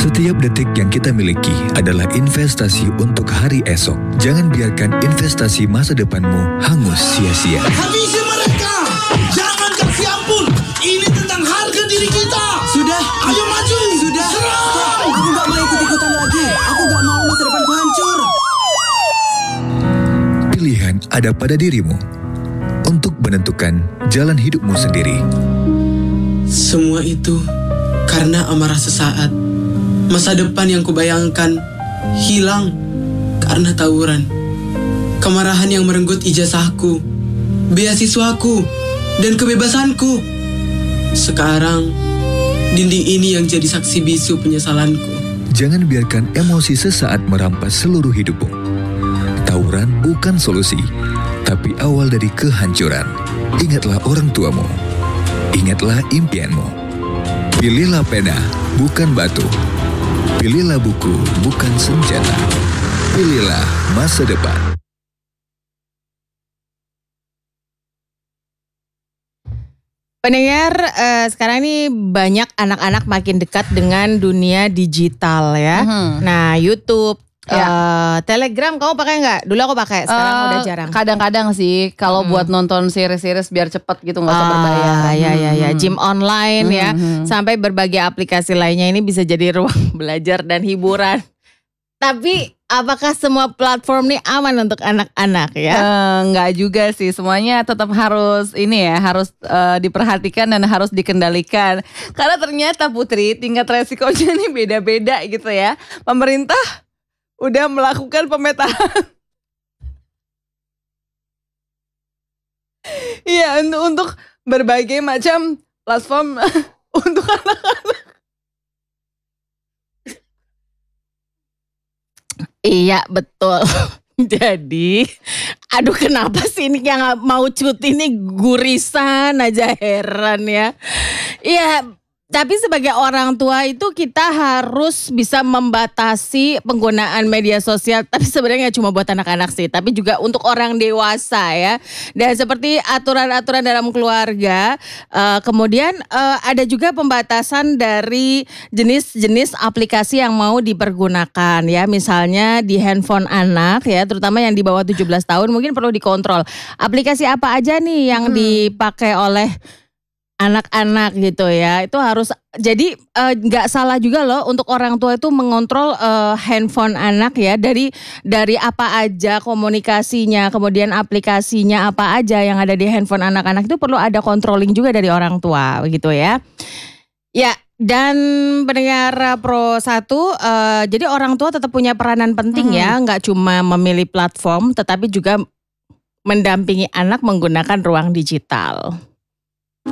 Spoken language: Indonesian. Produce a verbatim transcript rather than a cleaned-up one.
Setiap detik yang kita miliki adalah investasi untuk hari esok. Jangan biarkan investasi masa depanmu hangus sia-sia. Habisi mereka! Jangan kasih ampun! Ini tentang harga diri kita! Sudah! Ayo maju! Sudah! Serang! Aku gak mau ikut-ikutan lagi. Aku gak mau masa depanku hancur. Pilihan ada pada dirimu untuk menentukan jalan hidupmu sendiri. Semua itu karena amarah sesaat. Masa depan yang kubayangkan hilang karena tawuran. Kemarahan yang merenggut ijazahku, beasiswaku, dan kebebasanku. Sekarang, dinding ini yang jadi saksi bisu penyesalanku. Jangan biarkan emosi sesaat merampas seluruh hidupmu. Tawuran bukan solusi, tapi awal dari kehancuran. Ingatlah orang tuamu. Ingatlah impianmu. Pilihlah pena, bukan batu. Pilihlah buku, bukan senjata. Pilihlah masa depan. Pendengar, uh, sekarang ini banyak anak-anak makin dekat dengan dunia digital ya. Mm-hmm. Nah, YouTube, ya. uh, Telegram kamu pakai nggak? Dulu aku pakai, sekarang uh, udah jarang. Kadang-kadang sih, kalau hmm. buat nonton series-series biar cepet gitu, nggak usah ah, berbayar. Ya, ya, ya. Hmm. Gym online hmm. ya, sampai berbagai aplikasi lainnya ini bisa jadi ruang belajar dan hiburan. Tapi apakah semua platform ini aman untuk anak-anak ya? Uh, enggak juga sih, semuanya tetap harus ini ya, harus uh, diperhatikan dan harus dikendalikan. Karena ternyata Putri, tingkat resikonya nih beda-beda gitu ya. Pemerintah udah melakukan pemetaan. Iya, untuk, untuk berbagai macam platform untuk anak-anak. Iya betul. Jadi, aduh kenapa sih ini yang mau cuti ini gurisan aja, heran ya. Iya, tapi sebagai orang tua itu kita harus bisa membatasi penggunaan media sosial. Tapi sebenarnya gak cuma buat anak-anak sih, tapi juga untuk orang dewasa ya. Dan seperti aturan-aturan dalam keluarga, uh, kemudian uh, ada juga pembatasan dari jenis-jenis aplikasi yang mau dipergunakan ya. Misalnya di handphone anak ya, terutama yang di bawah tujuh belas tahun mungkin perlu dikontrol. Aplikasi apa aja nih yang hmm. dipakai oleh anak-anak gitu ya, itu harus jadi nggak uh, salah juga loh untuk orang tua itu mengontrol uh, handphone anak ya, dari dari apa aja komunikasinya, kemudian aplikasinya apa aja yang ada di handphone anak-anak itu perlu ada controlling juga dari orang tua gitu ya. Ya, dan pendengar Pro satu, uh, jadi orang tua tetap punya peranan penting hmm. ya, nggak cuma memilih platform, tetapi juga mendampingi anak menggunakan ruang digital.